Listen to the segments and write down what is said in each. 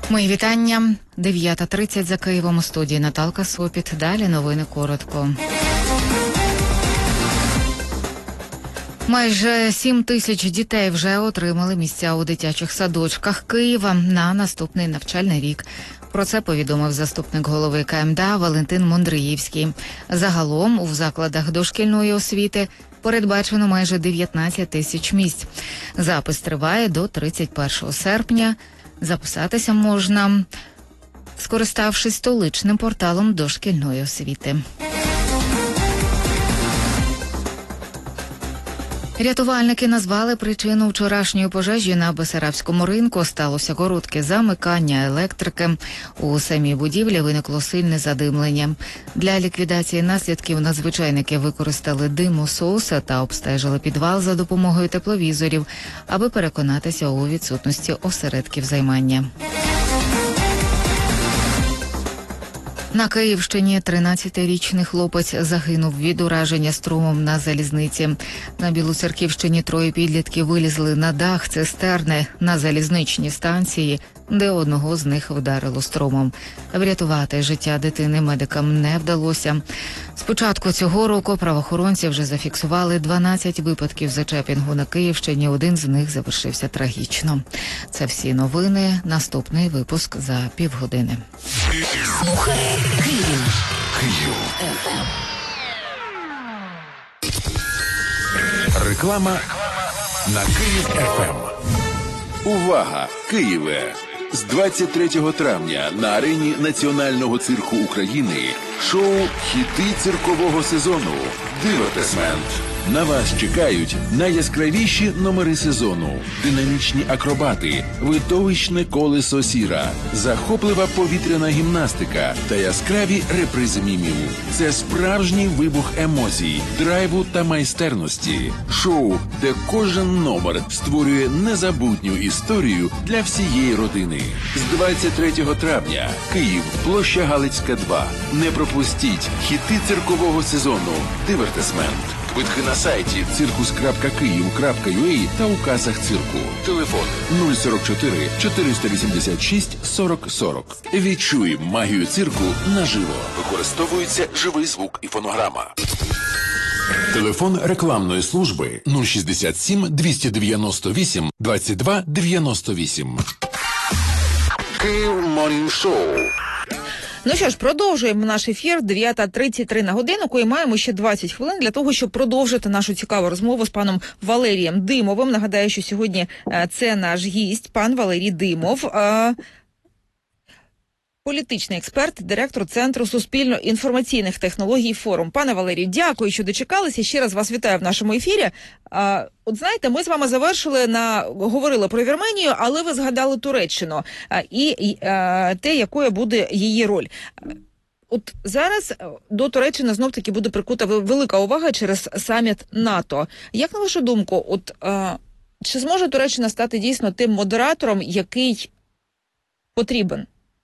Мої вітання. 9:30 за Києвом, у студії Наталка Сопіт. Далі новини коротко. Майже 7 тисяч дітей вже отримали місця у дитячих садочках Києва на наступний навчальний рік. Про це повідомив заступник голови КМДА Валентин Мондриївський. Загалом у закладах дошкільної освіти передбачено майже 19 тисяч місць. Запис триває до 31 серпня. Записатися можна, скориставшись столичним порталом дошкільної освіти. Рятувальники назвали причину вчорашньої пожежі на Бессарабському ринку. Сталося коротке замикання електрики. У самій будівлі виникло сильне задимлення. Для ліквідації наслідків надзвичайники використали димосоуса та обстежили підвал за допомогою тепловізорів, аби переконатися у відсутності осередків займання. На Київщині 13-річний хлопець загинув від ураження струмом на залізниці. На Білоцерківщині 3 підлітків вилізли на дах цистерни на залізничній станції, де одного з них вдарило струмом. Врятувати життя дитини медикам не вдалося. З початку цього року правоохоронці вже зафіксували 12 випадків зачепінгу на Київщині. Один з них завершився трагічно. Це всі новини. Наступний випуск за півгодини. Слухай Київ. Реклама на Київ ФМ. Увага, Києве! З 23 травня на арені Національного цирку України шоу «Хіти циркового сезону» «Дивертисмент». На вас чекають найяскравіші номери сезону, динамічні акробати, видовищне колесо сіра, захоплива повітряна гімнастика та яскраві репризи мімів. Це справжній вибух емоцій, драйву та майстерності. Шоу, де кожен номер створює незабутню історію для всієї родини. З 23 травня Київ, площа Галицька, 2. Не пропустіть хіти циркового сезону «Дивертисмент». Квитки на сайті circus.kyiv.ua та у касах цирку. Телефон 044 486 40 40. Відчуй магію цирку наживо. Використовується живий звук і фонограма. Телефон рекламної служби 067 298 22 98. Київ Морнінг Шоу. Ну що ж, продовжуємо наш ефір. 9:33 на годинку і маємо ще 20 хвилин для того, щоб продовжити нашу цікаву розмову з паном Валерієм Димовим. Нагадаю, що сьогодні це наш гість, пан Валерій Димов, політичний експерт, директор Центру суспільно-інформаційних технологій «Форум». Пане Валерію, дякую, що дочекалися. Ще раз вас вітаю в нашому ефірі. От знаєте, ми з вами говорили про Вірменію, але ви згадали Туреччину і те, якою буде її роль. От зараз до Туреччини знов-таки буде прикута велика увага через саміт НАТО. Як на вашу думку, чи зможе Туреччина стати дійсно тим модератором, який потрібен?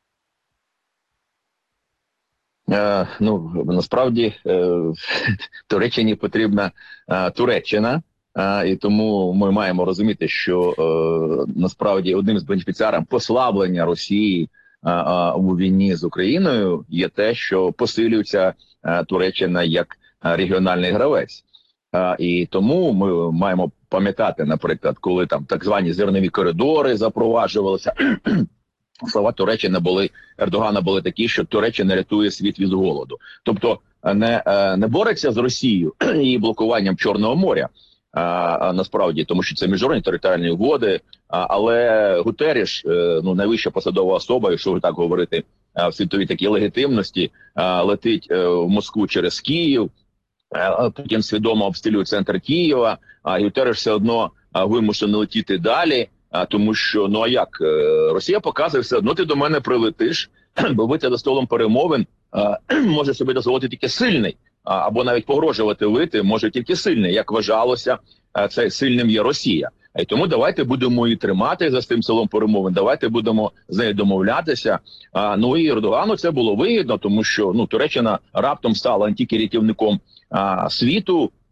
Насправді Туреччині потрібна Туреччина, і тому ми маємо розуміти, що насправді одним з бенефіціарів послаблення Росії у війні з Україною є те, що посилюється Туреччина як регіональний гравець. І тому ми маємо пам'ятати, наприклад, коли там так звані зернові коридори запроваджувалися, слова Ердогана були такі, що Туреччина рятує світ від голоду. Тобто не бореться з Росією і блокуванням Чорного моря, насправді, тому що це міжнародні територіальні угоди, але Гутерріш, найвища посадова особа, якщо так говорити, в світовій такій легітимності, летить в Москву через Київ, Путін свідомо обстрілює центр Києва, а Гутерріш все одно вимушений летіти далі. Тому що, Росія показує все одно, ти до мене прилетиш, бо ви за столом перемовин може собі дозволити тільки сильний, або навіть погрожувати вийти може тільки сильний. Як вважалося, це сильним є Росія. І тому давайте будемо її тримати за тим столом перемовин, давайте будемо з нею домовлятися. І Ердогану це було вигідно, тому що Туреччина раптом стала не тільки рятівником світу,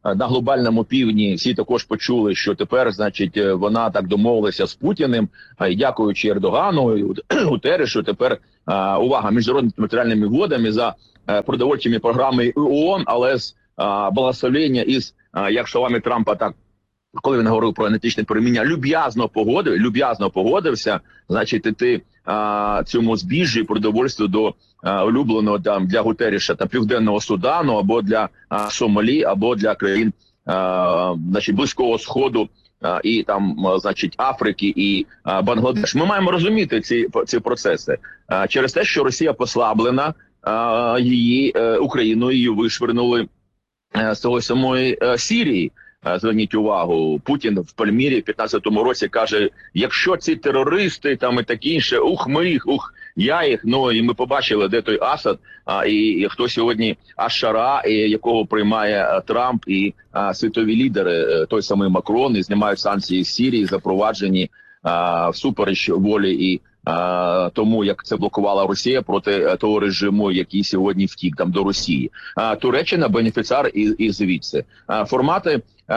на глобальному півдні всі також почули, що тепер, значить, вона так домовилася з Путіним, і дякуючи Ердогану і Гутеррешу, тепер увага міжнародними матеріальними угодами за продовольчими програмами ООН, але з благословення із, як словами Трампа, так, коли він говорив про енергетичне переміння, люб'язно погодився, значить, іти цьому збіжжі продовольству до улюбленого там для Гутерреша та Південного Судану, або для Сомалі, або для країн значить, Близького Сходу і там, значить, Африки і Бангладеш. Ми маємо розуміти ці процеси через те, що Росія послаблена, її Україною її вишвернули з того самої Сирії. Зверніть увагу, Путін в Пальмірі в 15-му році каже, якщо ці терористи там і таке інше, я їх, ну і ми побачили, де той Асад, і хто сьогодні Аш-Шара, якого приймає Трамп і світові лідери, той самий Макрон, і знімають санкції з Сирії, запроваджені всупереч волі і тому, як це блокувала Росія проти того режиму, який сьогодні втік там до Росії. Туреччина бенефіціар і звідси. Формати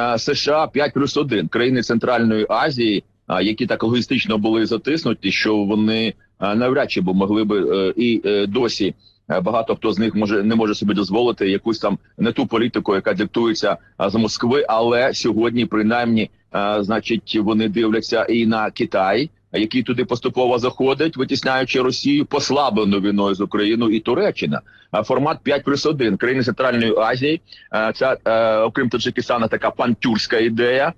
США 5+1, країни Центральної Азії, які так логістично були затиснуті, що вони навряд чи могли би і досі багато хто з них не може собі дозволити якусь там не ту політику, яка диктується з Москви, але сьогодні принаймні, значить, вони дивляться і на Китай, який туди поступово заходить, витісняючи Росію, послаблену війною з Україною, і Туреччина. Формат 5+1, країни Центральної Азії, це, окрім Таджикистана, така пантюрська ідея,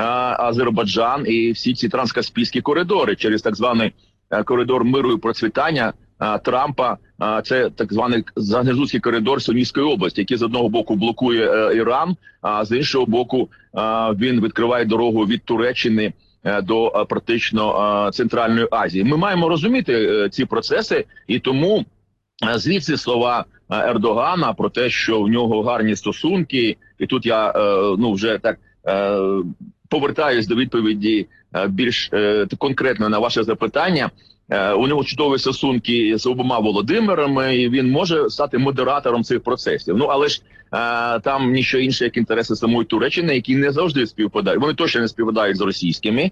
Азербайджан і всі ці транскаспійські коридори через так званий коридор миру і процвітання Трампа, це так званий Загнезузький коридор Сунійської області, який з одного боку блокує Іран, а з іншого боку він відкриває дорогу від Туреччини до практично Центральної Азії. Ми маємо розуміти ці процеси, і тому звідси слова Ердогана про те, що в нього гарні стосунки, і тут я вже так повертаюсь до відповіді більш конкретно на ваше запитання. У нього чудові стосунки з обома Володимирами, і він може стати модератором цих процесів. Ну, але ж там ніщо інше, як інтереси самої Туреччини, які не завжди співпадають. Вони точно не співпадають з російськими,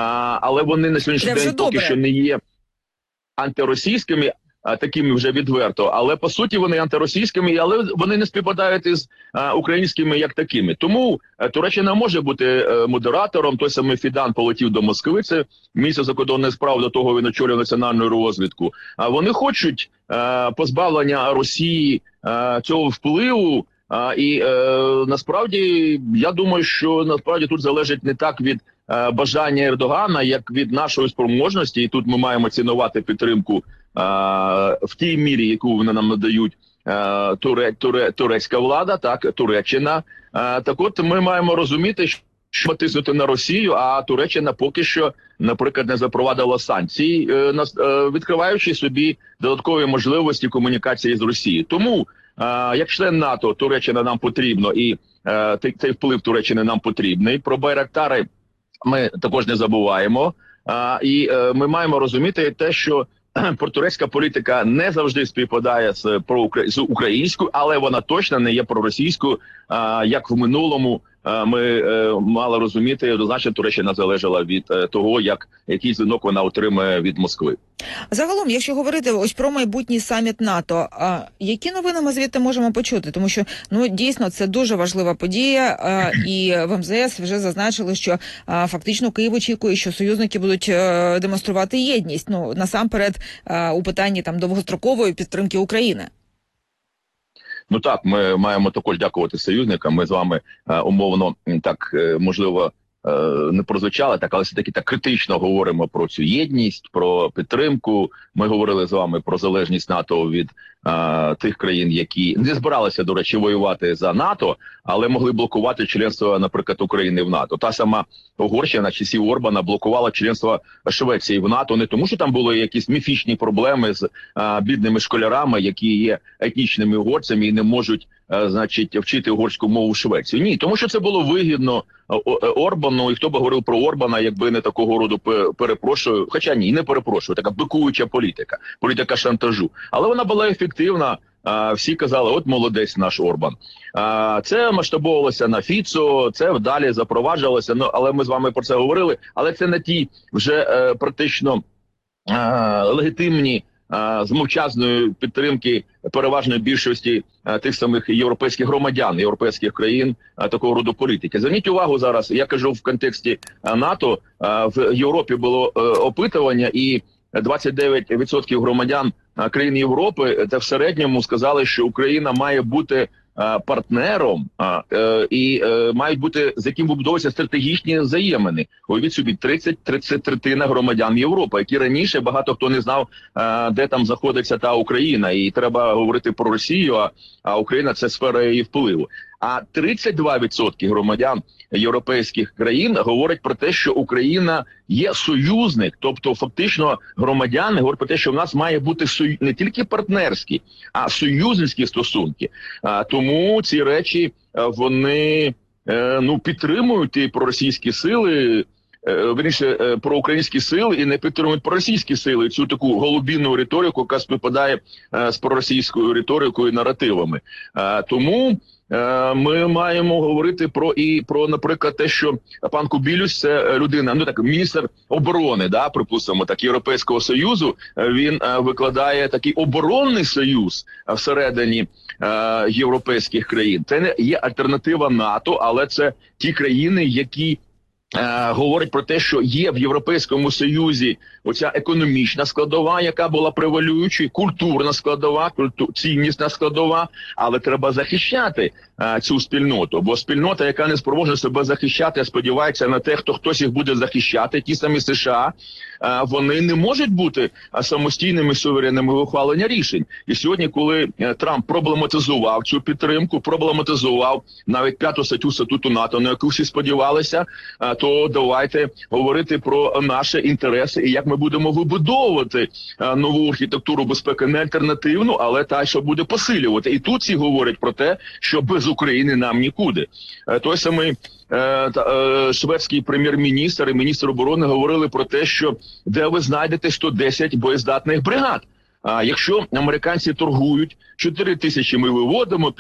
але вони на сьогоднішній день поки що не є антиросійськими, такими вже відверто, але по суті вони антиросійськими, але вони не співпадають із українськими як такими. Тому Туреччина може бути модератором. Той самий Фідан полетів до Москви, це міністр закордонних справ, до того він очолює національну розвідку. А вони хочуть позбавлення Росії цього впливу, і насправді я думаю, що насправді тут залежить не так від бажання Ердогана, як від нашої спроможності, і тут ми маємо цінувати підтримку в тій мірі, яку вони нам надають турецька влада, так, Туреччина. Так от ми маємо розуміти, що тиснути на Росію, а Туреччина поки що, наприклад, не запровадила санкції, відкриваючи собі додаткові можливості комунікації з Росією. Тому, як член НАТО, Туреччина нам потрібно, і цей вплив Туреччини нам потрібний. Про Байрактари ми також не забуваємо. І ми маємо розуміти те, що протурецька політика не завжди співпадає з українською, але вона точно не є проросійською, як в минулому ми мали розуміти, однозначно Туреччина залежала від того, який дзвінок вона отримує від Москви. Загалом, якщо говорити ось про майбутній саміт НАТО, які новини ми звідти можемо почути? Тому що, дійсно, це дуже важлива подія, і в МЗС вже зазначили, що фактично Київ очікує, що союзники будуть демонструвати єдність, насамперед у питанні там довгострокової підтримки України. Ну так, ми маємо також дякувати союзникам. Ми з вами умовно так, можливо, не прозвучали так, але все-таки так критично говоримо про цю єдність, про підтримку. Ми говорили з вами про залежність НАТО від тих країн, які не збиралися, до речі, воювати за НАТО, але могли блокувати членство, наприклад, України в НАТО. Та сама Угорщина часів Орбана блокувала членство Швеції в НАТО не тому, що там були якісь міфічні проблеми з бідними школярами, які є етнічними угорцями і не можуть, значить, вчити угорську мову в Швеції. Ні, тому що це було вигідно Орбану, і хто би говорив про Орбана, якби не такого роду, перепрошую, хоча ні, не перепрошую, така бикуюча політика шантажу. Але вона була ефективна, всі казали, от молодець наш Орбан. Це масштабовувалося на Фіцо, це далі запроваджувалося, але ми з вами про це говорили. Але це на ті вже практично легітимні з мовчазної підтримки переважної більшості тих самих європейських громадян, європейських країн такого роду політики. Зверніть увагу зараз, я кажу в контексті НАТО, в Європі було опитування, і 29% громадян країн Європи та в середньому сказали, що Україна має бути партнером і мають бути, з яким вибудовуються стратегічні взаємини. Уявіть собі, 33% громадян Європи, які раніше багато хто не знав, де там знаходиться та Україна, і треба говорити про Росію, а Україна – це сфера її впливу. А 32% громадян європейських країн говорять про те, що Україна є союзник, тобто фактично громадяни говорять про те, що в нас має бути не тільки партнерські, а союзницькі стосунки. Тому ці речі, вони підтримують і проросійські сили, верніше, проукраїнські сили, і не підтримують проросійські сили, цю таку голубінну риторику, яка співпадає з проросійською риторикою і наративами. Тому ми маємо говорити про, наприклад, те, що пан Кубілюс – це людина, міністр оборони, припустимо, Європейського Союзу. Він викладає такий оборонний союз всередині європейських країн. Це не є альтернатива НАТО, але це ті країни, які говорить про те, що є в Європейському Союзі оця економічна складова, яка була превалюючою, культурна складова, ціннісна складова, але треба захищати цю спільноту, бо спільнота, яка не спроможна себе захищати, сподівається на те, хтось їх буде захищати, ті самі США, вони не можуть бути самостійними суверенними в ухваленні рішень. І сьогодні, коли Трамп проблематизував цю підтримку, проблематизував навіть 5-ту статтю Статуту НАТО, на яку всі сподівалися, то давайте говорити про наші інтереси і як ми будемо вибудовувати нову архітектуру безпеки, не альтернативну, але та, що буде посилювати. І тут всі говорять про те, що без України нам нікуди. Той самий шведський прем'єр-міністр і міністр оборони говорили про те, що де ви знайдете 110 боєздатних бригад. Якщо американці торгують, 4 тисячі ми виводимо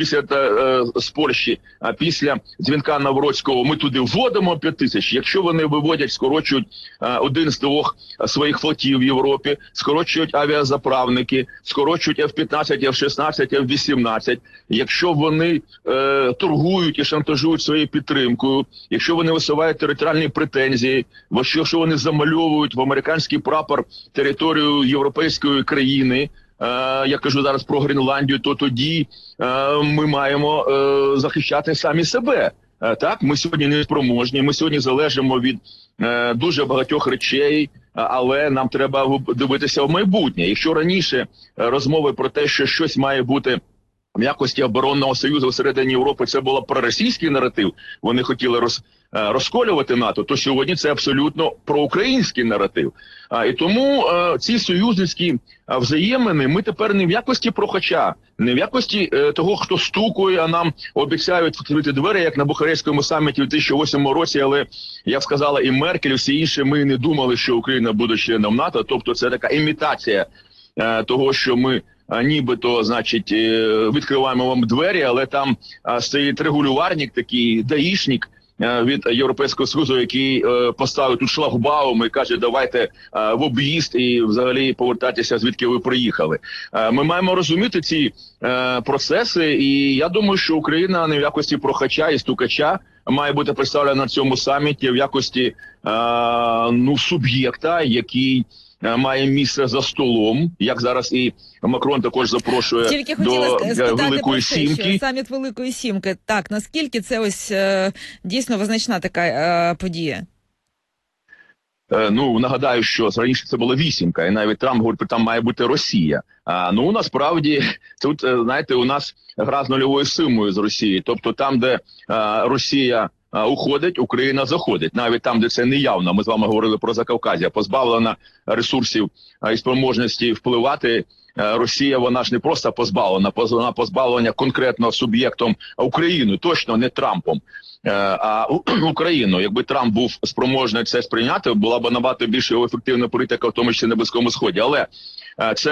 з Польщі, а після дзвінка Навроцького ми туди вводимо 5 тисяч. Якщо вони виводять, скорочують один з 2 своїх флотів в Європі, скорочують авіазаправники, скорочують F-15, F-16, F-18. Якщо вони торгують і шантажують своєю підтримкою, якщо вони висувають територіальні претензії, якщо вони замальовують в американський прапор територію європейської країни, я кажу зараз про Гренландію, то тоді ми маємо захищати самі себе. Так, ми сьогодні не спроможні, ми сьогодні залежимо від дуже багатьох речей, але нам треба дивитися в майбутнє. Якщо раніше розмови про те, що щось має бути в якості оборонного союзу всередині Європи, це був проросійський наратив, вони хотіли розколювати НАТО, то сьогодні це абсолютно проукраїнський наратив. І тому ці союзницькі взаємини ми тепер не в якості прохача, не в якості того, хто стукує, а нам обіцяють відкрити двері, як на Бухарестському саміті в 2008 році, але, як сказала і Меркель, і всі інші, ми не думали, що Україна буде членом НАТО, тобто це така імітація того, що ми нібито, значить, відкриваємо вам двері, але там стоїть регулювальник, такий даїшник від Європейського Союзу, який поставив тут шлагбаум і каже, давайте в об'їзд і взагалі повертатися, звідки ви приїхали. Ми маємо розуміти ці процеси, і я думаю, що Україна не в якості прохача і стукача має бути представлена на цьому саміті в якості суб'єкта, який має місце за столом, як зараз і Макрон також запрошує до Великої Сімки. Саміт Великої Сімки. Так, наскільки це ось дійсно визначна така подія? Нагадаю, що раніше це була вісімка, і навіть Трамп говорить, що там має бути Росія. Насправді, тут, знаєте, у нас гра з нульовою сумою з Росією. Тобто там, де Росія уходить, Україна заходить. Навіть там, де це неявно, ми з вами говорили про Закавказя, позбавлена ресурсів і спроможності впливати, Росія, вона ж не просто позбавлена, вона позбавлена конкретно суб'єктом Україну, точно не Трампом, а Україну. Якби Трамп був спроможний це сприйняти, була б набагато більш ефективна політика, в тому числі на Близькому Сході. Але це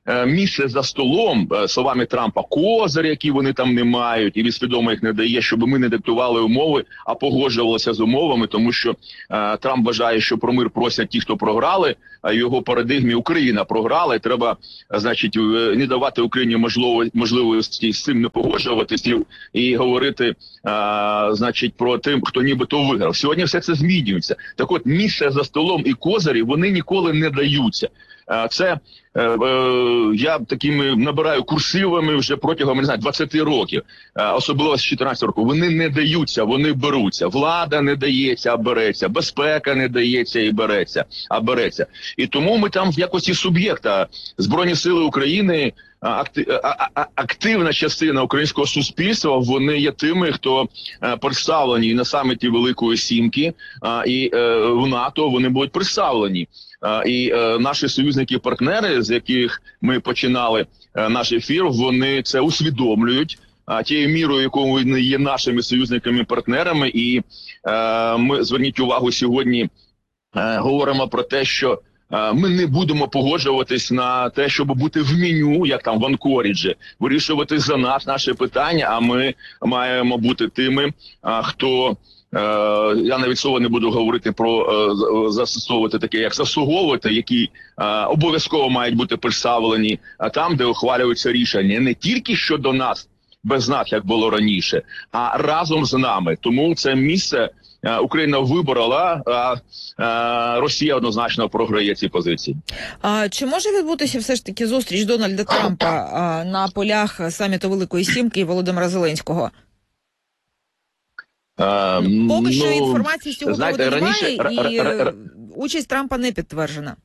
місце за столом, словами Трампа, козир, які вони там не мають, і він свідомо їх не дає, щоб ми не диктували умови, а погоджувалися з умовами, тому що Трамп вважає, що про мир просять ті, хто програли, а в його парадигмі Україна програла, і треба, значить, не давати Україні можливості з цим не погоджуватися і говорити, значить, про тим, хто нібито виграв. Сьогодні все це змінюється. Так от, місце за столом і козирі, вони ніколи не даються. Це я такими набираю курсивами вже протягом, не знаю, 20 років, особливо з 14 років. Вони не даються, вони беруться. Влада не дається, а береться. Безпека не дається і береться, а береться. І тому ми там в якості суб'єкта. Збройні сили України, активна частина українського суспільства, вони є тими, хто представлені і на саміті Великої Сімки, і в НАТО вони будуть представлені. І наші союзники-партнери, з яких ми починали наш ефір, вони це усвідомлюють тією мірою, якою вони є нашими союзниками-партнерами. І ми, зверніть увагу, сьогодні говоримо про те, що ми не будемо погоджуватись на те, щоб бути в меню, як там в Анкоріджі, вирішувати за нас наші питання, а ми маємо бути тими, хто... Я навіть слова не буду говорити про застосовувати таке, як заслуговувати, які обов'язково мають бути представлені там, де ухвалюються рішення не тільки щодо нас, без нас, як було раніше, а разом з нами. Тому це місце Україна виборола, а Росія однозначно програє ці позиції. Чи може відбутися все ж таки зустріч Дональда Трампа на полях саміту Великої Сімки і Володимира Зеленського? Поки що інформації з цього приводу немає, і участь Трампа не підтверджена.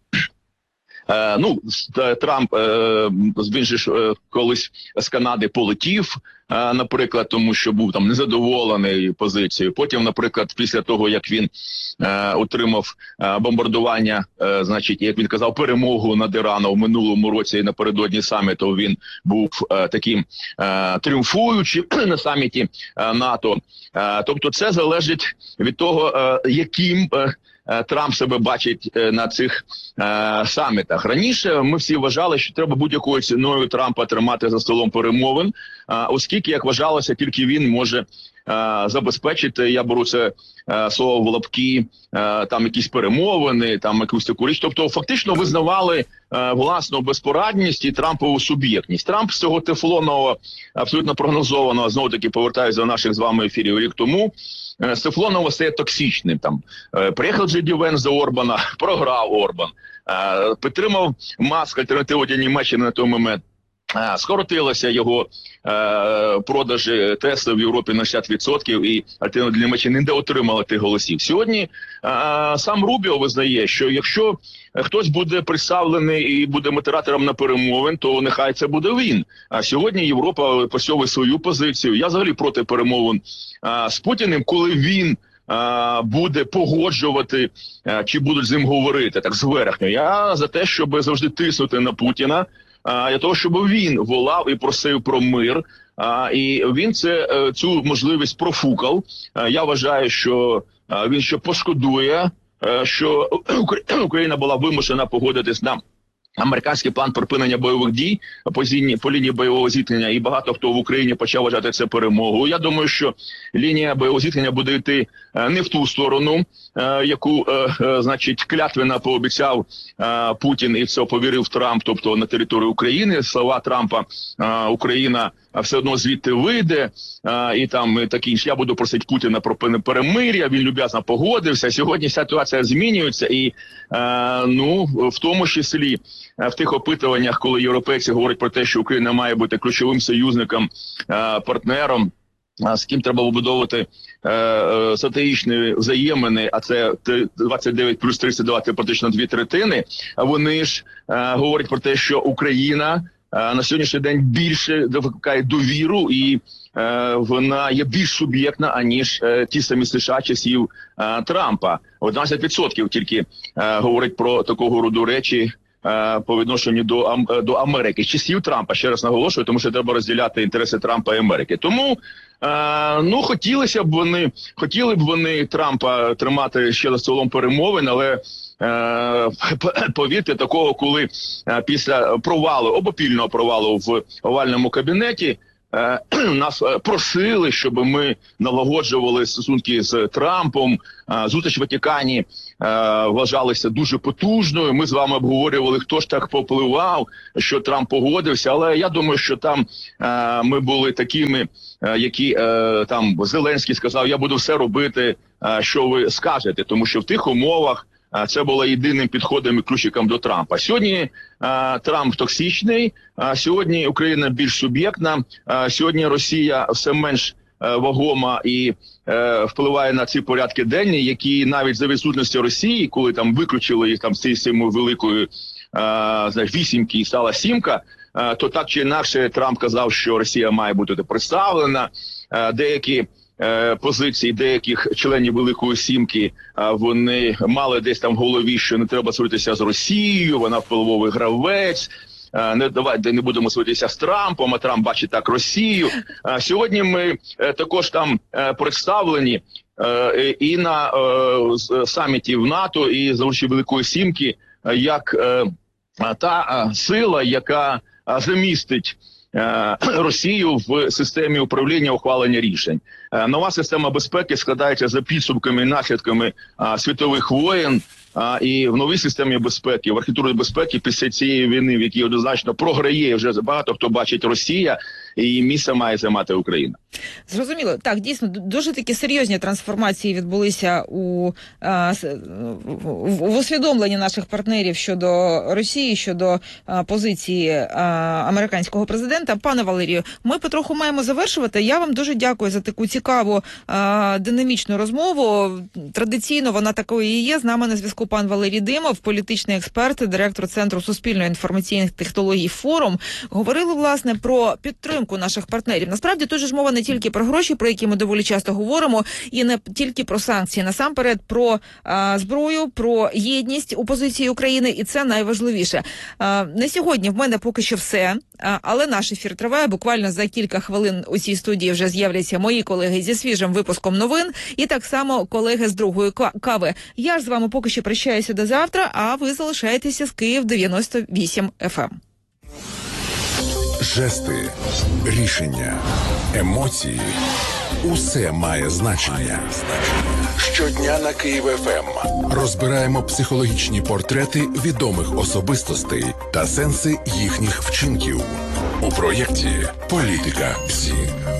Трамп, він же колись з Канади полетів, наприклад, тому що був там незадоволений позицією. Потім, наприклад, після того, як він отримав бомбардування, значить, як він казав, перемогу над Іраном в минулому році і напередодні саміту, він був таким тріумфуючим на саміті НАТО. Тобто це залежить від того, яким Трамп себе бачить на цих самітах. Раніше ми всі вважали, що треба будь-якою ціною Трампа тримати за столом перемовин, оскільки, як вважалося, тільки він може забезпечити, я беру це слово в лапки, там якісь перемовини, там якусь таку річ. Тобто фактично визнавали власну безпорадність і Трампову суб'єктність. Трамп з цього тефлонового, абсолютно прогнозованого, знову-таки повертаюся до наших з вами ефірів рік тому, з тефлонового стає токсичним. Там приїхав Джеді Венс до Орбана, програв Орбан, підтримав Маск, альтернативу для Німеччини на той момент. Скоротилося його продажі Тесли в Європі на 60%, і альтернатива для Німеччини не отримала тих голосів. Сьогодні сам Рубіо визнає, що якщо хтось буде представлений і буде модератором на перемовин, то нехай це буде він. А сьогодні Європа посьовує свою позицію. Я взагалі проти перемовин з Путіним, коли він буде погоджувати, чи будуть з ним говорити, так зверхньо. Я за те, щоб завжди тиснути на Путіна, для того, щоб він волав і просив про мир, і він цю можливість профукав. Я вважаю, що він ще пошкодує, що Україна була вимушена погодитись на американський план припинення бойових дій по лінії бойового зіткнення, і багато хто в Україні почав вважати це перемогою. Я думаю, що лінія бойового зіткнення буде йти не в ту сторону, яку, значить, клятвенно пообіцяв Путін, і в це повірив Трамп, тобто на територію України. Слова Трампа «Україна все одно звідти вийде», і там такі інші. Я буду просити Путіна про перемир'я, він люб'язно погодився. Сьогодні ситуація змінюється, і, в тому числі, в тих опитуваннях, коли європейці говорять про те, що Україна має бути ключовим союзником, партнером, з ким треба вибудовувати стратегічні взаємини, а це 29 плюс 32, це практично 2/3, вони ж говорять про те, що Україна на сьогоднішній день більше викликає довіру, і вона є більш суб'єктна, аніж ті самі США часів Трампа. 11% тільки говорить про такого роду речі по відношенню до Америки з часів Трампа, ще раз наголошую, тому що треба розділяти інтереси Трампа і Америки. Тому хотіли б вони Трампа тримати ще за столом перемовин, але повірте, такого, коли після обопільного провалу в овальному кабінеті нас просили, щоб ми налагоджували стосунки з Трампом. Зустріч в Ватикані вважалася дуже потужною. Ми з вами обговорювали, хто ж так попливав, що Трамп погодився. Але я думаю, що там ми були такими, які там Зеленський сказав, я буду все робити, що ви скажете. Тому що в тих умовах це було єдиним підходом і ключиком до Трампа. Сьогодні Трамп токсичний, сьогодні Україна більш суб'єктна, сьогодні Росія все менш вагома і впливає на ці порядки денні, які навіть за відсутності Росії, коли там виключили їх там з цієї великої вісімки і стала сімка, то так чи інакше Трамп казав, що Росія має бути представлена. Деякі позиції деяких членів Великої Сімки, вони мали десь там в голові, що не треба сваритися з Росією, вона впливовий гравець, давайте не будемо сваритися з Трампом, а Трамп бачить так Росію. Сьогодні ми також там представлені і на саміті в НАТО, і за участю Великої Сімки, як та сила, яка замістить Росію в системі управління ухвалення рішень. Нова система безпеки складається за підсумками і наслідками світових воєн, і в новій системі безпеки, в архітектурі безпеки після цієї війни, в якій однозначно програє вже багато хто бачить Росія, і її місце має займати Україна. Зрозуміло. Так, дійсно, дуже такі серйозні трансформації відбулися в усвідомленні наших партнерів щодо Росії, щодо позиції американського президента. Пане Валерію, ми потроху маємо завершувати. Я вам дуже дякую за таку цікаву, динамічну розмову. Традиційно вона такою і є. З нами на зв'язку пан Валерій Димов, політичний експерт, директор Центру суспільно-інформаційних технологій «Форум». Говорили, власне, про підтримку наших партнерів. Насправді, тут же ж мова не тільки про гроші, про які ми доволі часто говоримо, і не тільки про санкції. Насамперед, про зброю, про єдність у позиції України, і це найважливіше. На сьогодні в мене поки що все, але наш ефір триває. Буквально за кілька хвилин у цій студії вже з'являться мої колеги зі свіжим випуском новин, і так само колеги з другої кави. Я ж з вами поки що прощаюся до завтра, а ви залишаєтеся з Київ 98 FM. Жести, рішення, емоції – усе має значення. Щодня на Київ ФМ розбираємо психологічні портрети відомих особистостей та сенси їхніх вчинків у проєкті «Політика ПСІ».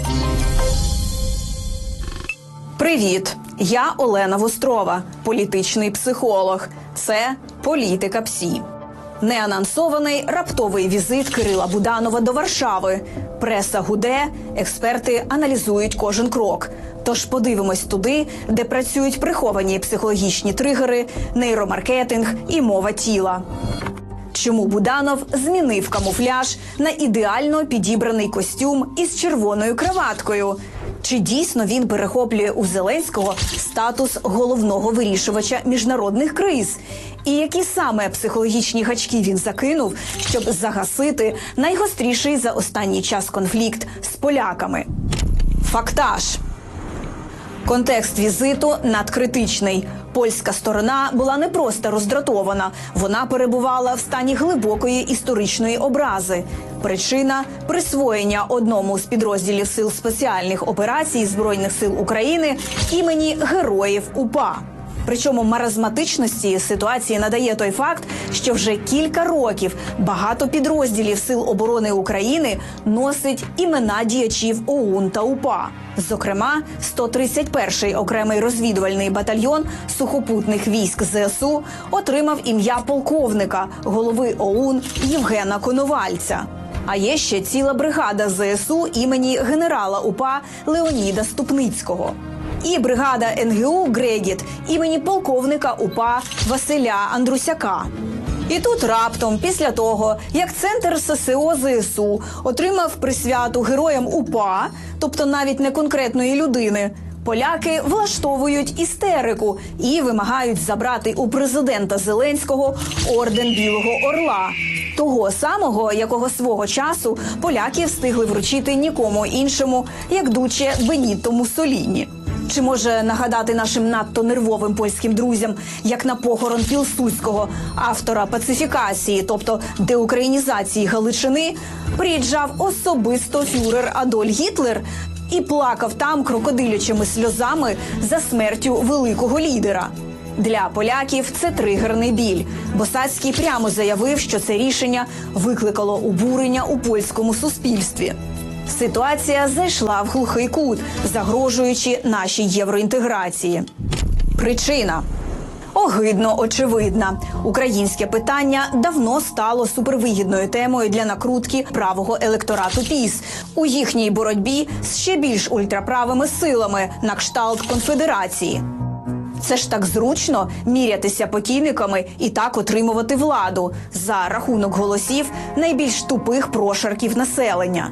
Привіт! Я Олена Вострова, політичний психолог. Це «Політика ПСІ». Неанонсований раптовий візит Кирила Буданова до Варшави. Преса гуде, експерти аналізують кожен крок. Тож подивимось туди, де працюють приховані психологічні тригери, нейромаркетинг і мова тіла. Чому Буданов змінив камуфляж на ідеально підібраний костюм із червоною краваткою? Чи дійсно він перехоплює у Зеленського статус головного вирішувача міжнародних криз? І які саме психологічні гачки він закинув, щоб загасити найгостріший за останній час конфлікт з поляками? Фактаж. Контекст візиту надкритичний. Польська сторона була не просто роздратована, вона перебувала в стані глибокої історичної образи. Причина – присвоєння одному з підрозділів Сил спеціальних операцій Збройних сил України імені Героїв УПА. Причому маразматичності ситуації надає той факт, що вже кілька років багато підрозділів Сил оборони України носить імена діячів ОУН та УПА. Зокрема, 131-й окремий розвідувальний батальйон сухопутних військ ЗСУ отримав ім'я полковника, голови ОУН Євгена Коновальця. А є ще ціла бригада ЗСУ імені генерала УПА Леоніда Ступницького. І бригада НГУ «Грегіт» імені полковника УПА Василя Андрусяка. І тут раптом, після того, як Центр ССО ЗСУ отримав присвяту героям УПА, тобто навіть не конкретної людини, Поляки влаштовують істерику і вимагають забрати у президента Зеленського орден Білого Орла. Того самого, якого свого часу поляки встигли вручити нікому іншому, як дуче Беніто Муссоліні. Чи може нагадати нашим надто нервовим польським друзям, як на похорон Пілсудського, автора пацифікації, тобто деукраїнізації Галичини, приїжджав особисто фюрер Адольф Гітлер і плакав там крокодилячими сльозами за смертю великого лідера? Для поляків це тригерний біль. Босацький прямо заявив, що це рішення викликало обурення у польському суспільстві. Ситуація зайшла в глухий кут, загрожуючи нашій євроінтеграції. Причина огидно очевидна. Українське питання давно стало супервигідною темою для накрутки правого електорату ПіС у їхній боротьбі з ще більш ультраправими силами на кшталт конфедерації. Це ж так зручно мірятися покійниками і так отримувати владу за рахунок голосів найбільш тупих прошарків населення.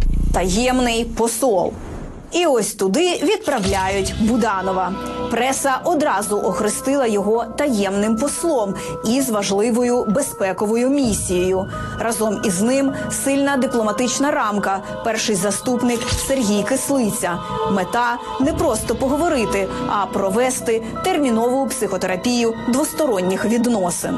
Таємний посол. І ось туди відправляють Буданова. Преса одразу охрестила його таємним послом із важливою безпековою місією. Разом із ним сильна дипломатична рамка, перший заступник Сергій Кислиця. Мета – не просто поговорити, а провести термінову психотерапію двосторонніх відносин.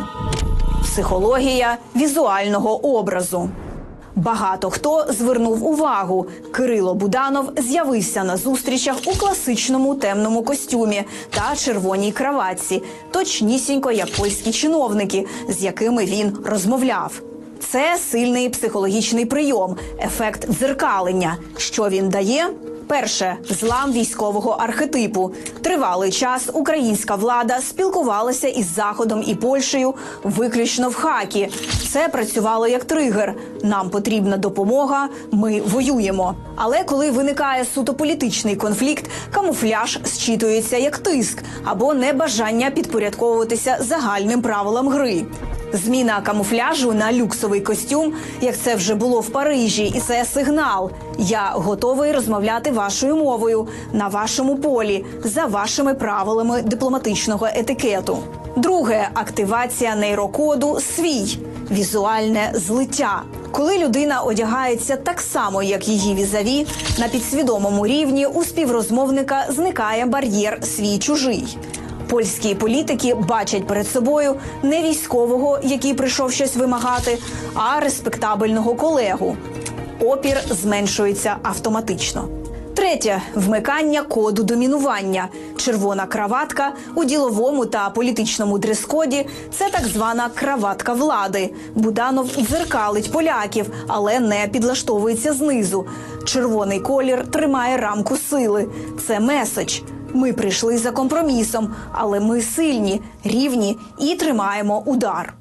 Психологія візуального образу. Багато хто звернув увагу. Кирило Буданов з'явився на зустрічах у класичному темному костюмі та червоній краватці, точнісінько як польські чиновники, з якими він розмовляв. Це сильний психологічний прийом, ефект дзеркалення. Що він дає? Перше – злам військового архетипу. Тривалий час українська влада спілкувалася із Заходом і Польщею виключно в хакі. Це працювало як тригер. Нам потрібна допомога, ми воюємо. Але коли виникає суто політичний конфлікт, камуфляж зчитується як тиск або небажання підпорядковуватися загальним правилам гри. Зміна камуфляжу на люксовий костюм, як це вже було в Парижі, і це сигнал. Я готовий розмовляти вашою мовою, на вашому полі, за вашими правилами дипломатичного етикету. Друге – активація нейрокоду «свій» – візуальне злиття. Коли людина одягається так само, як її візаві, на підсвідомому рівні у співрозмовника зникає бар'єр «свій-чужий». Польські політики бачать перед собою не військового, який прийшов щось вимагати, а респектабельного колегу. Опір зменшується автоматично. Третє – вмикання коду домінування. Червона краватка у діловому та політичному дрес-коді – це так звана краватка влади. Буданов дзеркалить поляків, але не підлаштовується знизу. Червоний колір тримає рамку сили. Це меседж. Ми прийшли за компромісом, але ми сильні, рівні і тримаємо удар.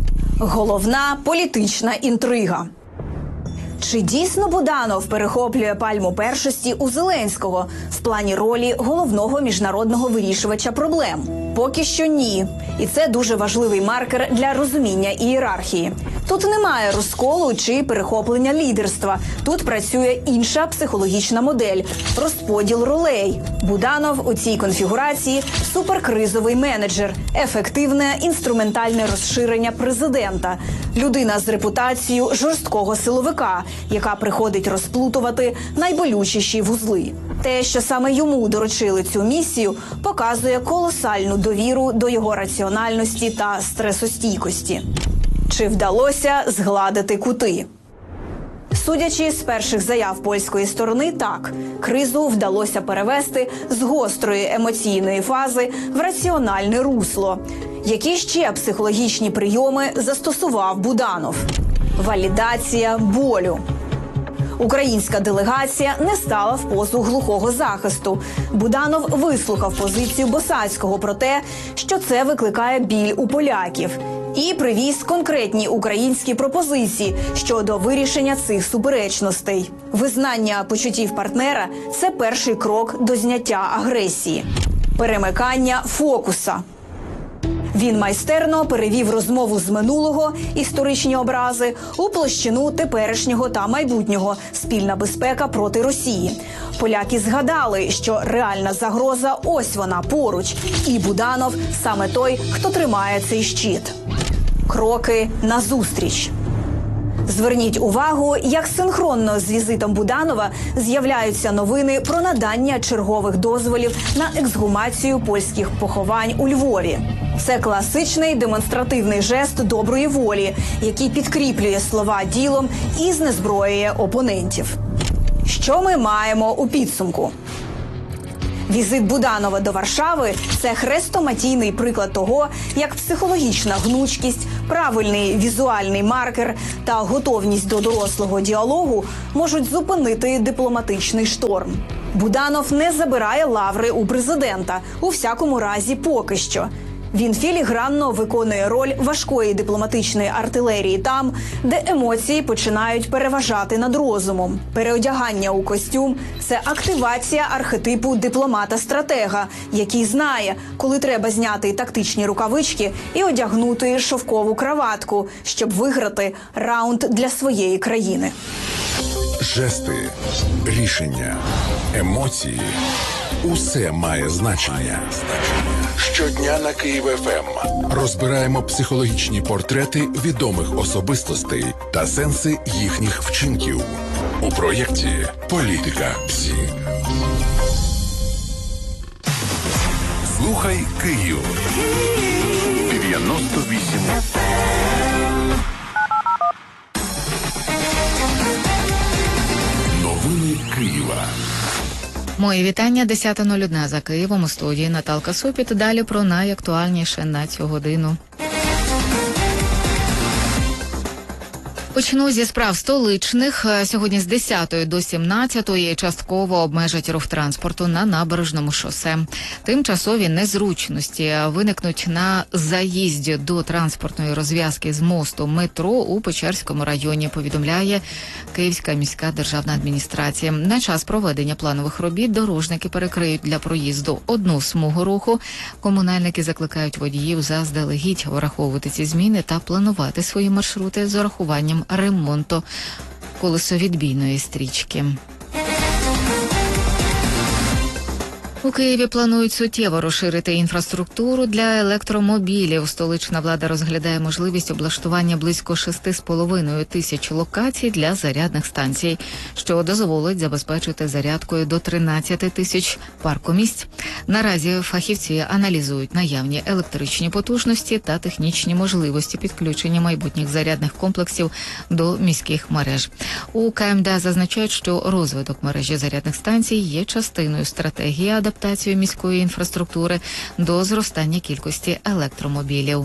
Головна політична інтрига. Чи дійсно Буданов перехоплює пальму першості у Зеленського в плані ролі головного міжнародного вирішувача проблем? Поки що ні. І це дуже важливий маркер для розуміння ієрархії. Тут немає розколу чи перехоплення лідерства. Тут працює інша психологічна модель – розподіл ролей. Буданов у цій конфігурації – суперкризовий менеджер, ефективне інструментальне розширення президента, людина з репутацією жорсткого силовика, яка приходить розплутувати найболючіші вузли. Те, що саме йому доручили цю місію, показує колосальну довіру до його раціональності та стресостійкості. Чи вдалося згладити кути? Судячи з перших заяв польської сторони, так, кризу вдалося перевести з гострої емоційної фази в раціональне русло. Які ще психологічні прийоми застосував Буданов? Валідація болю. Українська делегація не стала в позу глухого захисту. Буданов вислухав позицію Босацького про те, що це викликає біль у поляків. І привіз конкретні українські пропозиції щодо вирішення цих суперечностей. Визнання почуттів партнера – це перший крок до зняття агресії. Перемикання фокуса. Він майстерно перевів розмову з минулого, історичні образи, у площину теперішнього та майбутнього – спільна безпека проти Росії. Поляки згадали, що реальна загроза – ось вона поруч. І Буданов – саме той, хто тримає цей щит. Кроки назустріч. Зверніть увагу, як синхронно з візитом Буданова з'являються новини про надання чергових дозволів на ексгумацію польських поховань у Львові. Це класичний демонстративний жест доброї волі, який підкріплює слова ділом і знезброює опонентів. Що ми маємо у підсумку? Візит Буданова до Варшави – це хрестоматійний приклад того, як психологічна гнучкість, правильний візуальний маркер та готовність до дорослого діалогу можуть зупинити дипломатичний шторм. Буданов не забирає лаври у президента, у всякому разі поки що. Він філігранно виконує роль важкої дипломатичної артилерії там, де емоції починають переважати над розумом. Переодягання у костюм – це активація архетипу дипломата-стратега, який знає, коли треба зняти тактичні рукавички і одягнути шовкову краватку, щоб виграти раунд для своєї країни. Жести, рішення, емоції – усе має значення. Щодня на Київ ФМ розбираємо психологічні портрети відомих особистостей та сенси їхніх вчинків у проєкті «Політика ПСІ». Слухай Київ. 98. Новини Києва. Мої вітання, 10:01 за Києвом, у студії Наталка Сопіт. Далі про найактуальніше на цю годину. Почну зі справ столичних. Сьогодні з 10 до 17 частково обмежать рух транспорту на набережному шосе. Тимчасові незручності виникнуть на заїзді до транспортної розв'язки з мосту метро у Печерському районі, повідомляє Київська міська державна адміністрація. На час проведення планових робіт дорожники перекриють для проїзду одну смугу руху. Комунальники закликають водіїв заздалегідь враховувати ці зміни та планувати свої маршрути з урахуванням ремонту колесовідбійної стрічки. У Києві планують суттєво розширити інфраструктуру для електромобілів. Столична влада розглядає можливість облаштування близько 6,5 тисяч локацій для зарядних станцій, що дозволить забезпечити зарядкою до 13 тисяч паркомісць. Наразі фахівці аналізують наявні електричні потужності та технічні можливості підключення майбутніх зарядних комплексів до міських мереж. У КМДА зазначають, що розвиток мережі зарядних станцій є частиною стратегії адаптації міської інфраструктури до зростання кількості електромобілів.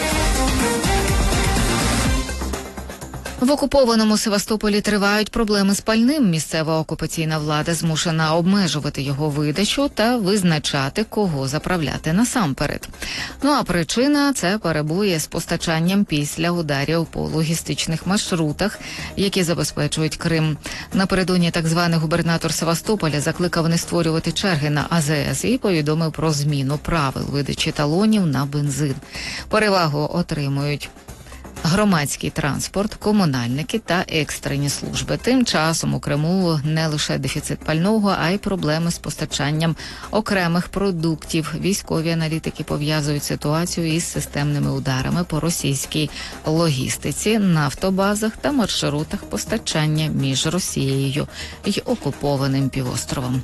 В окупованому Севастополі тривають проблеми з пальним. Місцева окупаційна влада змушена обмежувати його видачу та визначати, кого заправляти насамперед. Ну а причина – це перебої з постачанням після ударів по логістичних маршрутах, які забезпечують Крим. Напередодні так званий губернатор Севастополя закликав не створювати черги на АЗС і повідомив про зміну правил видачі талонів на бензин. Перевагу отримують громадський транспорт, комунальники та екстрені служби. Тим часом у Криму не лише дефіцит пального, а й проблеми з постачанням окремих продуктів. Військові аналітики пов'язують ситуацію із системними ударами по російській логістиці, нафтобазах та маршрутах постачання між Росією й окупованим півостровом.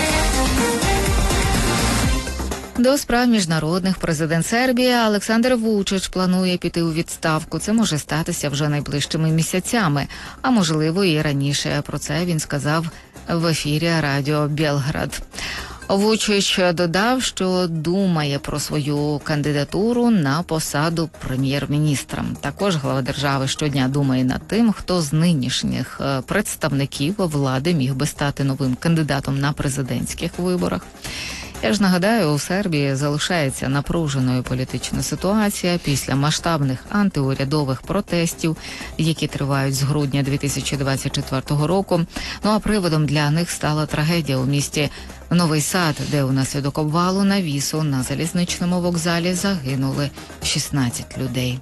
До справ міжнародних президент Сербії Олександр Вучич планує піти у відставку. Це може статися вже найближчими місяцями, а можливо і раніше. Про це він сказав в ефірі радіо «Белград». Вучич додав, що думає про свою кандидатуру на посаду прем'єр-міністра. Також глава держави щодня думає над тим, хто з нинішніх представників влади міг би стати новим кандидатом на президентських виборах. Я ж нагадаю, у Сербії залишається напруженою політична ситуація після масштабних антиурядових протестів, які тривають з грудня 2024 року. Ну а приводом для них стала трагедія у місті Новий Сад, де унаслідок обвалу навісу на залізничному вокзалі загинули 16 людей.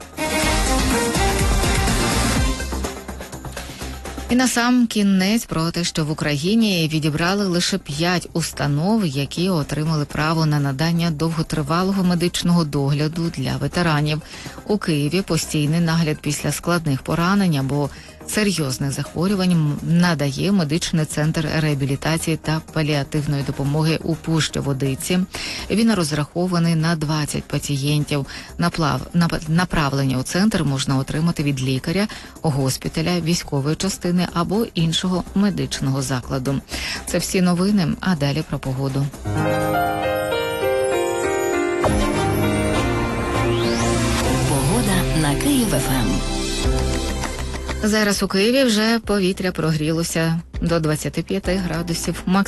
І на сам кінець про те, що в Україні відібрали лише 5 установ, які отримали право на надання довготривалого медичного догляду для ветеранів. У Києві постійний нагляд після складних поранень або серйозних захворювань надає медичний центр реабілітації та паліативної допомоги у Пущі-Водиці. Він розрахований на 20 пацієнтів. Направлення у центр можна отримати від лікаря, госпіталя, військової частини або іншого медичного закладу. Це всі новини, а далі про погоду. Погода на Київ-ФМ. Зараз у Києві вже повітря прогрілося до 25 градусів.